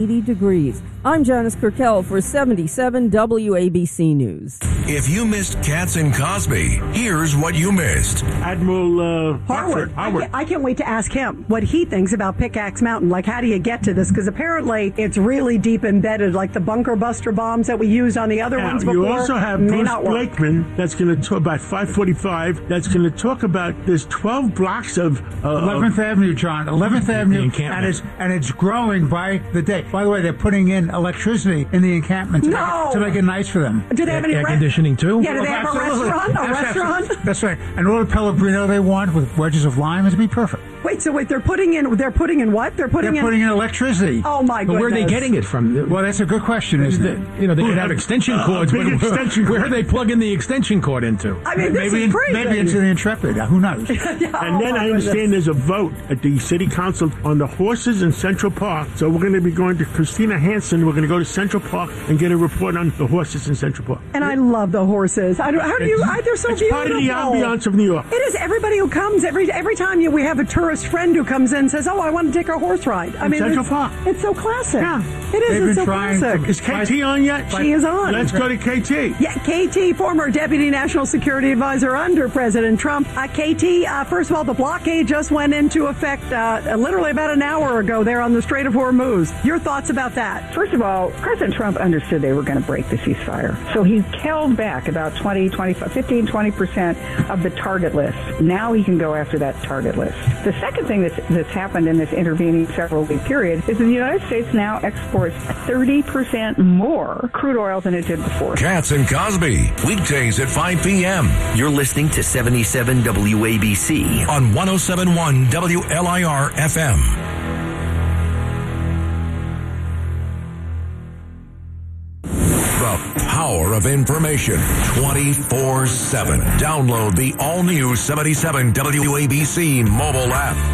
80 degrees. I'm Janice Kirkell for 77 WABC News. If you missed Katz and Cosby, here's what you missed. Admiral Harwood. I can't wait to ask him what he thinks about Pickaxe Mountain. Like, how do you get to this? Because apparently it's really deep embedded, like the bunker buster bombs that we used on the other ones before. You also have Bruce Blakeman that's going to talk about 545. That's going to talk about there's 12 blocks of 11th Avenue, John. 11th Avenue, and it's growing by the day. By the way, they're putting in electricity in the encampment to make it nice for them. Do they have any air conditioning too? Yeah, do they have a restaurant? That's right. And all the Pellegrino they want with wedges of lime is to be perfect. Wait, they're putting in what? They're putting in electricity. Oh my goodness. But where are they getting it from? Well, that's a good question, isn't it? They could have extension cords, but where are they plugging the extension cord into? I mean, this is crazy. Maybe into the Intrepid. Who knows? And then I understand there's a vote at the city council on the horses in Central Park. So we're going to be going to Christina Hansen. We're going to go to Central Park and get a report on the horses in Central Park. And I love the horses. They're so beautiful. It's part of the ambiance of New York. It is. Everybody who comes, every time we have a tourist friend who comes in and says, "Oh, I want to take a horse ride." I mean, Central Park. It's so classic. Yeah. It is. It's so classic. Is KT on yet? She is on. Let's go to KT. Yeah, KT, former Deputy National Security Advisor under President Trump. KT, first of all, the blockade just went into effect literally about an hour ago there on the Strait of Hormuz. Your thoughts about that? First of all, President Trump understood they were going to break the ceasefire. So he held back about 15-20% of the target list. Now he can go after that target list. The second thing that's happened in this intervening several-week period is that the United States now exports 30% more crude oil than it did before. Katz and Cosby, weekdays at 5 p.m. You're listening to 77 WABC on 107.1 WLIR FM. The power of information 24/7. Download the all-new 77 WABC mobile app.